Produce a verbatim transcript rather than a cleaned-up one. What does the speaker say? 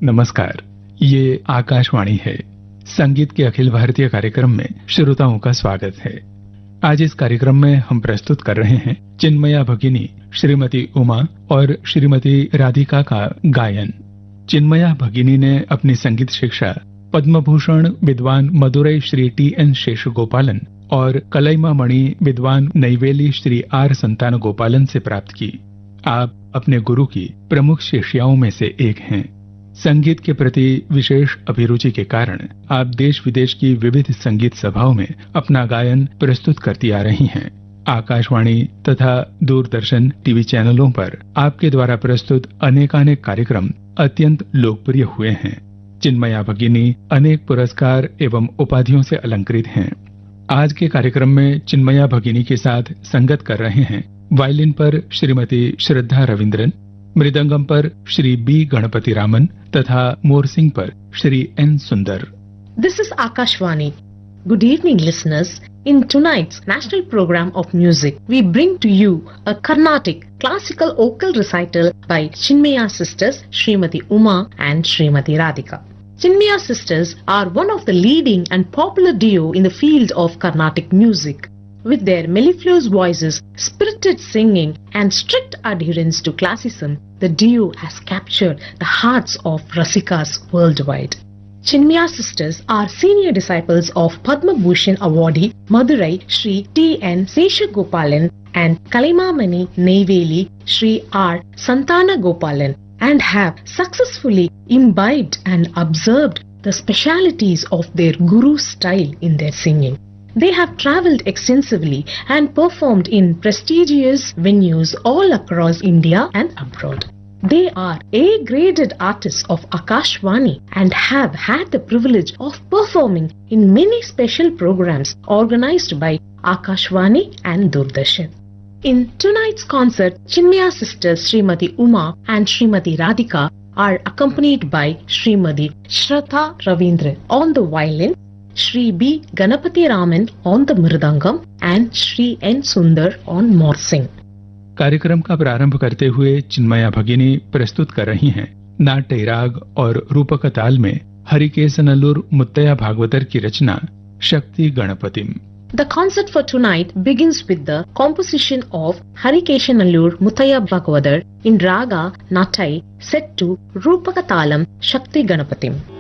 नमस्कार, ये आकाशवाणी है। संगीत के अखिल भारतीय कार्यक्रम में श्रोताओं का स्वागत है। आज इस कार्यक्रम में हम प्रस्तुत कर रहे हैं चिन्मया भगिनी श्रीमती उमा और श्रीमती राधिका का गायन। चिन्मया भगिनी ने अपनी संगीत शिक्षा पद्म भूषण विद्वान मदुरई श्री टी एन शेषगोपालन और कलईमा मणि विद्वान नैवेली श्री आर संतान गोपालन से प्राप्त की। आप अपने गुरु की प्रमुख शिष्याओं में से एक हैं। संगीत के प्रति विशेष अभिरुचि के कारण आप देश विदेश की विविध संगीत सभाओं में अपना गायन प्रस्तुत करती आ रही हैं। आकाशवाणी तथा दूरदर्शन टीवी चैनलों पर आपके द्वारा प्रस्तुत अनेकानेक कार्यक्रम अत्यंत लोकप्रिय हुए हैं। चिन्मया भगिनी अनेक पुरस्कार एवं उपाधियों से अलंकृत हैं। आज के कार्यक्रम में चिन्मया भगिनी के साथ संगत कर रहे हैं वायलिन पर श्रीमती श्रद्धा रविंद्रन, मृदंगम पर श्री बी गणपति रामन तथा मोरसिंग पर श्री एन सुंदर। This is Akashvani. Good evening, listeners. In tonight's national program of music, we bring to you a Carnatic classical vocal recital by Chinmaya sisters Srimati Uma and Srimati Radhika. Chinmaya sisters are one of the leading and popular duo in the field of Carnatic music. With their mellifluous voices, spirited singing, and strict adherence to classicism, the duo has captured the hearts of Rasikas worldwide. Chinmaya sisters are senior disciples of Padma Bhushan awardee Madurai Shri T N Seshagopalan and Kalaimamani Neyveli Shri R Santana Gopalan and have successfully imbibed and observed the specialities of their guru style in their singing. They have travelled extensively and performed in prestigious venues all across India and abroad. They are A-graded artists of Akashvani and have had the privilege of performing in many special programs organized by Akashvani and Doordarshan. In tonight's concert, Chinmaya sisters Srimati Uma and Srimati Radhika are accompanied by Srimati Shraddha Ravindran on the violin, Shri B. Ganapati Raman on the mridangam and Shri N. Sundar on morsing. कार्यक्रम का प्रारंभ करते हुए चिन्मया भगिनी प्रस्तुत कर रही हैं नाट्य राग और रूपक ताल में हरिकेशनल्लूर मुत्तया भागवतर की रचना शक्ति गणपतिम। The concert for tonight begins with the composition of Harikeshanallur Muttaya Bhagavatar in Raga Nattai set to Rupaka Talam Shakti Ganapatim.